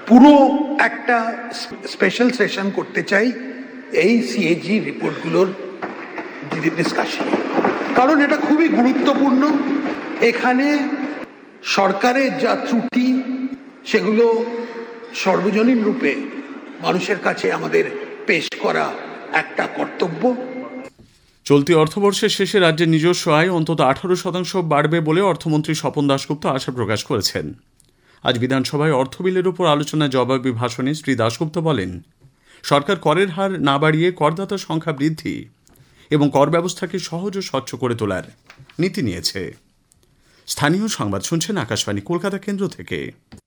পুরো একটা special session করতে চাই এই সিএজি রিপোর্টগুলোর ডিসকাশন, কারণ এটা খুবই গুরুত্বপূর্ণ। এখানে সরকারের যা ত্রুটি সেগুলো সর্বজনীন রূপে মানুষের কাছে আমাদের পেশ করা একটা কর্তব্য। চলতি অর্থবর্ষের শেষে রাজ্যের নিজস্ব আয় অন্তত 18% বাড়বে বলে অর্থমন্ত্রী স্বপন দাশগুপ্ত আশা প্রকাশ করেছেন। আজ বিধানসভায় অর্থ বিলের উপর আলোচনায় জবাবি ভাষণে শ্রী দাশগুপ্ত বলেন, সরকার করের হার না বাড়িয়ে করদাতার সংখ্যা বৃদ্ধি এবং কর ব্যবস্থাকে সহজ ও স্বচ্ছ করে তোলার নীতি নিয়েছে। স্থানীয় সংবাদ শুনছেন আকাশবাণী কলকাতা কেন্দ্র থেকে।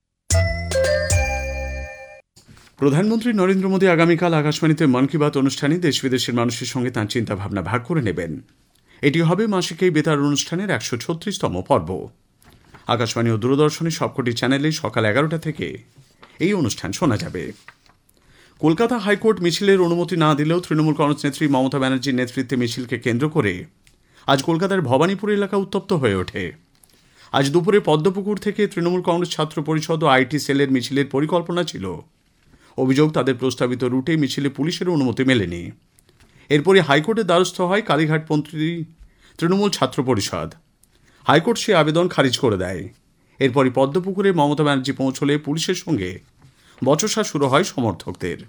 প্রধানমন্ত্রী নরেন্দ্র মোদী আগামীকাল আকাশবাণীতে মন কি বাত অনুষ্ঠানে দেশ বিদেশের মানুষের সঙ্গে তাঁর চিন্তাভাবনা ভাগ করে নেবেন। এটি হবে মাসিক এই বেতার অনুষ্ঠানের 136তম পর্ব। আকাশবাণী ও দূরদর্শনের সবকটি চ্যানেলে সকাল 11টা থেকে এই অনুষ্ঠান শোনা যাবে। কলকাতা হাইকোর্ট মিছিলের অনুমতি না দিলেও তৃণমূল কংগ্রেস নেত্রী মমতা ব্যানার্জির নেতৃত্বে মিছিলকে কেন্দ্র করে আজ কলকাতার ভবানীপুর এলাকা উত্তপ্ত হয়ে ওঠে। আজ দুপুরে পদ্মপুকুর থেকে তৃণমূল কংগ্রেস ছাত্র পরিষদ ও আইটি সেলের মিছিলের পরিকল্পনা ছিল। অভিযোগ, তাদের প্রস্তাবিত রুটে মিছিলে পুলিশের অনুমতি মেলেনি। এরপরই হাইকোর্টের দ্বারস্থ হয় কালীঘাটপন্থী তৃণমূল ছাত্র পরিষদ। হাইকোর্ট সে আবেদন খারিজ করে দেয়। এরপরই পদ্মপুকুরে মমতা ব্যানার্জি পৌঁছলে পুলিশের সঙ্গে বচসা শুরু হয় সমর্থকদের।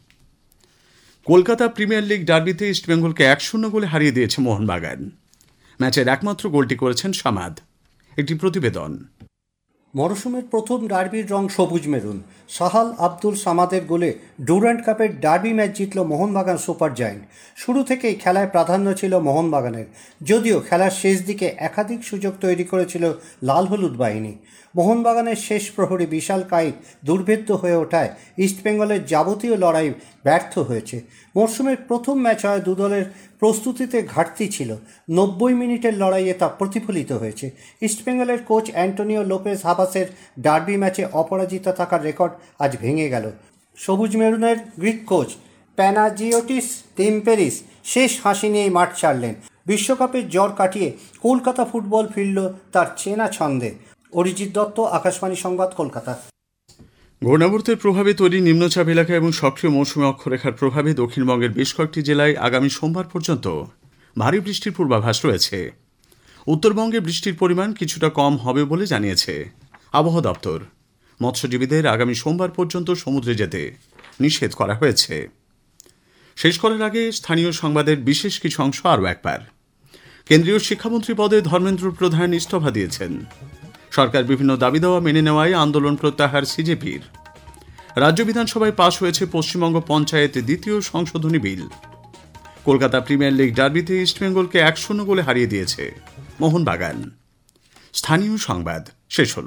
কলকাতা প্রিমিয়ার লিগ ডার্বিতে ইস্টবেঙ্গলকে 1-0 গোলে হারিয়ে দিয়েছে মোহনবাগান। ম্যাচের একমাত্র গোলটি করেছেন সামাদ। একটি প্রতিবেদন। মরশুমের প্রথম ডার্বির রং সবুজ মেরুন। সাহাল আব্দুল সামাদের গোলে ডুরান্ড কাপের ডার্বি ম্যাচ জিতল মোহনবাগান সুপার জায়েন্ট। শুরু থেকেই খেলায় প্রাধান্য ছিল মোহনবাগানের, যদিও খেলার শেষ দিকে একাধিক সুযোগ তৈরি করেছিল লাল হলুদ বাহিনী। মোহনবাগানের শেষ প্রহরী বিশাল কাইত দুর্ভেদ্য হয়ে ওঠায় ইস্টবেঙ্গলের যাবতীয় লড়াই ব্যর্থ হয়েছে। মরশুমের প্রথম ম্যাচ হয় দুদলের প্রস্তুতিতে ঘাটতি ছিল। 90 মিনিটের লড়াইয়ে তা প্রতিফলিত হয়েছে। ইস্টবেঙ্গলের কোচ অ্যান্টোনিও লোপেজ হাবাসের ডার্বি ম্যাচে অপরাজিত থাকার রেকর্ড আজ ভেঙে গেল। সবুজ মেরুনের গ্রিক কোচ প্যানাজিওটিস টিম্পেরিস শেষ হাসি নিয়েই মাঠ ছাড়লেন। বিশ্বকাপের জ্বর কাটিয়ে কলকাতা ফুটবল ফিরল তার চেনা ছন্দে। অরিজিৎ দত্ত, আকাশবাণী সংবাদ, কলকাতা। ঘূর্ণাবর্তের প্রভাবে তৈরি নিম্নচাপ এলাকা এবং সক্রিয় মৌসুমী অক্ষরেখার প্রভাবে দক্ষিণবঙ্গের বেশ কয়েকটি জেলায় আগামী সোমবার পর্যন্ত ভারী বৃষ্টির পূর্বাভাস রয়েছে। উত্তরবঙ্গে বৃষ্টির পরিমাণ কিছুটা কম হবে বলে জানিয়েছে আবহাওয়া দপ্তর। মৎস্যজীবীদের আগামী সোমবার পর্যন্ত সমুদ্রে যেতে নিষেধ করা হয়েছে। শেষ করার আগে স্থানীয় সংবাদের বিশেষ কিছু অংশ আরও একবার। কেন্দ্রীয় শিক্ষামন্ত্রী পদে ধর্মেন্দ্র প্রধান ইস্তফা দিয়েছেন। সরকার বিভিন্ন দাবি দেওয়া মেনে নেওয়ায় আন্দোলন প্রত্যাহার সিজেপির। রাজ্য বিধানসভায় পাশ হয়েছে পশ্চিমবঙ্গ পঞ্চায়েত দ্বিতীয় সংশোধনী বিল। কলকাতা প্রিমিয়ার লিগ ডার্বিতে ইস্টবেঙ্গলকে 1-0 গোলে হারিয়ে দিয়েছে মোহনবাগান। স্থানীয় সংবাদ শেষ হল।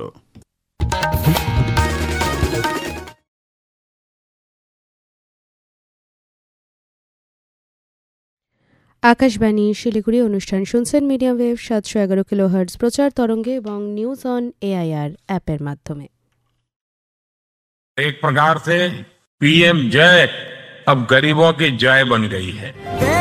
আকাশবাণী শিলিগুড়ি অনুষ্ঠান শুনছেন মিডিয়াম ওয়েভ 711 কিলোহার্টজ প্রচার তরঙ্গে এবং নিউজ অন এআইআর অ্যাপের মাধ্যমে। एक प्रकार से पीएम जय अब गरीबों की जय बन गई है।